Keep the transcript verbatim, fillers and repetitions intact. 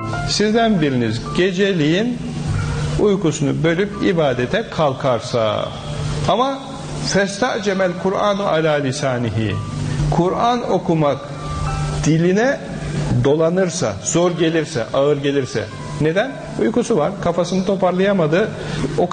sizden biriniz geceliğin uykusunu bölüp ibadete kalkarsa, ama festa'cemel Kur'anu ala lisanihi, Kur'an okumak diline dolanırsa, zor gelirse, ağır gelirse, neden? Uykusu var, kafasını toparlayamadı, o